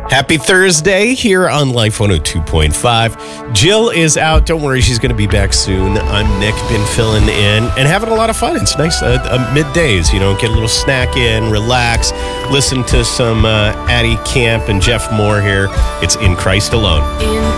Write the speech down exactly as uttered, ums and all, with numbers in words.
Happy Thursday here on Life one oh two point five. Jill is out. Don't worry, she's going to be back soon. I'm Nick, been filling in and having a lot of fun. It's nice uh, uh, middays, you know, get a little snack in, relax, listen to some uh, Addie Camp and Jeff Moore here. It's In Christ Alone. In